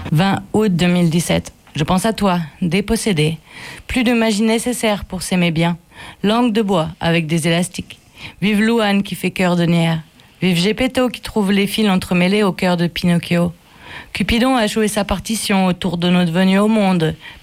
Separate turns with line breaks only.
20 août 2017. Je pense à toi, dépossédé. Plus de magie nécessaire pour s'aimer bien. Langue de bois avec des élastiques. Vive Louane qui fait cœur de nière. Vive Gepetto qui trouve les fils entremêlés au cœur de Pinocchio. Cupidon a joué sa partition autour de notre venue au monde.